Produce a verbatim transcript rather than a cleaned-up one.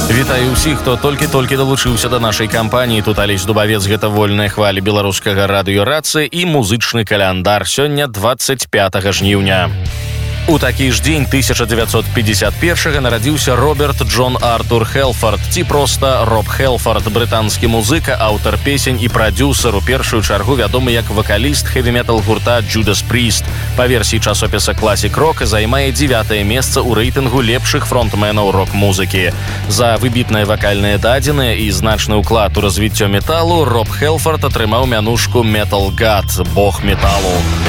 Вітаю ўсіх, хто толькі-толькі далучыўся да нашай кампаніі. Тут Алесь Дубавец, гэта вольныя хвалі беларускага радыёрацыі і музычны каляндар. Сёння двадцать пятага жніўня. У такі ж дзень тысяча дзевяцьсот пятьдесят первого нарадзіўся Роберт Джон Артур Хелфорд, ці проста Роб Хелфорд, брытанскі музыка, аўтар песень і прадзюсар, у першую чаргу вядомы як вакаліст хэві-метал гурта Judas Priest. Па версіі часопіса Classic Rock займае дзевятае месца ў рэйтынгу лепшых фронтменаў рок-музыкі. За выбітныя вакальныя дадзеныя і значны ўклад у развіццё металу Роб Хелфорд атрымаў мянушку Metal God, бог металу.